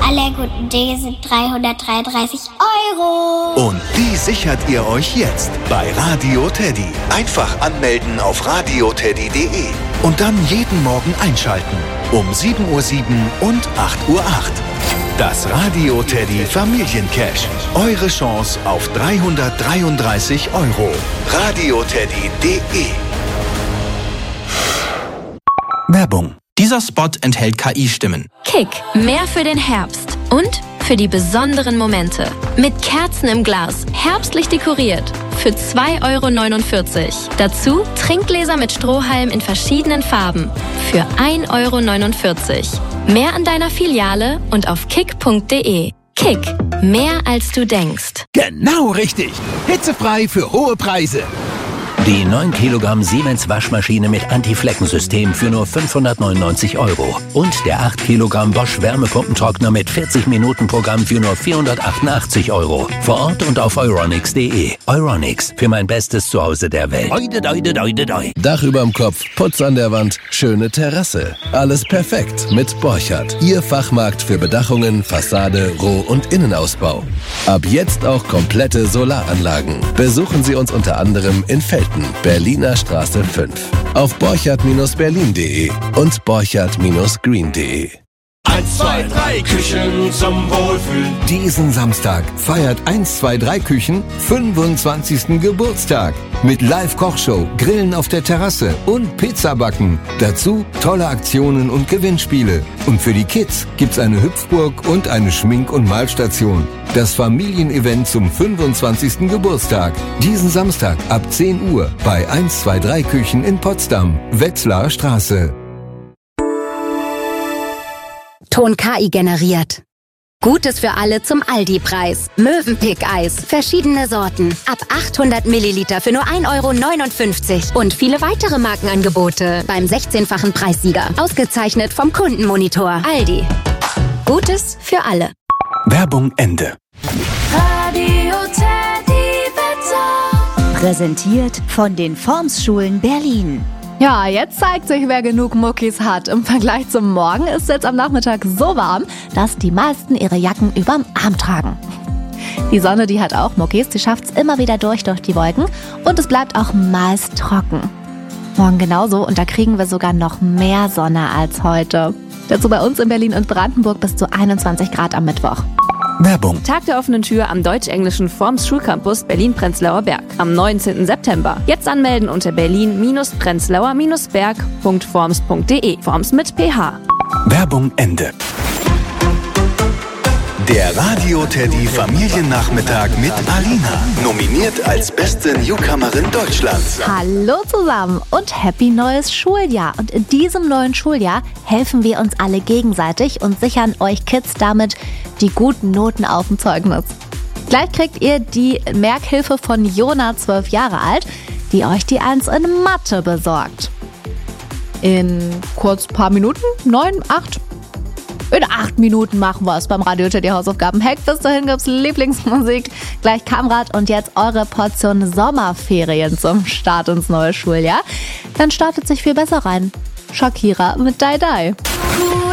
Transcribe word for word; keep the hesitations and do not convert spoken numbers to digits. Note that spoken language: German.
aller guten Dinge sind dreihundertdreiunddreißig Euro. Und die sichert ihr euch jetzt bei Radio Teddy. Einfach anmelden auf radio teddy punkt de und dann jeden Morgen einschalten. Um sieben Uhr sieben und acht Uhr acht. Das Radio Teddy Familiencash. Eure Chance auf dreihundertdreiunddreißig Euro. radio teddy punkt de. Werbung. Dieser Spot enthält K I-Stimmen. Kick, mehr für den Herbst und für die besonderen Momente. Mit Kerzen im Glas, herbstlich dekoriert. Für zwei Euro neunundvierzig. Dazu Trinkgläser mit Strohhalm in verschiedenen Farben. Für ein Euro neunundvierzig. Mehr an deiner Filiale und auf kick punkt de. Kick, mehr als du denkst. Genau richtig. Hitzefrei für hohe Preise. Die neun Kilogramm Siemens Waschmaschine mit Anti-Flecken-System für nur fünfhundertneunundneunzig Euro. Und der acht Kilogramm Bosch Wärmepumpentrockner mit vierzig Minuten Programm für nur vierhundertachtundachtzig Euro. Vor Ort und auf euronics punkt de. Euronics, für mein bestes Zuhause der Welt. Deude, deude, deude, deude. Dach überm Kopf, Putz an der Wand, schöne Terrasse. Alles perfekt mit Borchardt. Ihr Fachmarkt für Bedachungen, Fassade, Roh- und Innenausbau. Ab jetzt auch komplette Solaranlagen. Besuchen Sie uns unter anderem in Velten, Berliner Straße fünf. Auf borchardt Bindestrich berlin punkt de und borchardt Bindestrich green punkt de. eins, zwei, drei Küchen zum Wohlfühlen. Diesen Samstag feiert eins, zwei, drei Küchen fünfundzwanzigsten Geburtstag. Mit Live-Kochshow, Grillen auf der Terrasse und Pizzabacken. Dazu tolle Aktionen und Gewinnspiele. Und für die Kids gibt's eine Hüpfburg und eine Schmink- und Malstation. Das Familienevent zum fünfundzwanzigsten Geburtstag. Diesen Samstag ab zehn Uhr bei eins, zwei, drei Küchen in Potsdam, Wetzlarer Straße. Ton K I generiert. Gutes für alle zum Aldi-Preis. Mövenpick-Eis. Verschiedene Sorten. Ab achthundert Milliliter für nur ein Euro neunundfünfzig. Und viele weitere Markenangebote beim sechzehnfachen Preissieger. Ausgezeichnet vom Kundenmonitor. Aldi. Gutes für alle. Werbung Ende. Radio Teddy Wetter. Präsentiert von den Formsschulen Berlin. Ja, jetzt zeigt sich, wer genug Muckis hat. Im Vergleich zum Morgen ist es jetzt am Nachmittag so warm, dass die meisten ihre Jacken überm Arm tragen. Die Sonne, die hat auch Muckis, die schafft es immer wieder durch durch die Wolken und es bleibt auch meist trocken. Morgen genauso und da kriegen wir sogar noch mehr Sonne als heute. Dazu bei uns in Berlin und Brandenburg bis zu einundzwanzig Grad am Mittwoch. Werbung. Tag der offenen Tür am deutsch-englischen Forms Schulcampus Berlin-Prenzlauer Berg am neunzehnten September. Jetzt anmelden unter berlin prenzlauer berg punkt forms punkt de. Forms mit P H. Werbung Ende. Der Radio Teddy Familiennachmittag mit Alina. Nominiert als beste Newcomerin Deutschlands. Hallo zusammen und happy neues Schuljahr. Und in diesem neuen Schuljahr helfen wir uns alle gegenseitig und sichern euch Kids damit die guten Noten auf dem Zeugnis. Gleich kriegt ihr die Merkhilfe von Jona, zwölf Jahre alt, die euch die eins in Mathe besorgt. In kurz ein paar Minuten, neun, acht, in acht Minuten machen wir es beim Radio Teddy Hausaufgaben-Hack. Bis dahin gibt's Lieblingsmusik, gleich Kamrad und jetzt eure Portion Sommerferien zum Start ins neue Schuljahr. Dann startet sich viel besser rein. Shakira mit Die Die.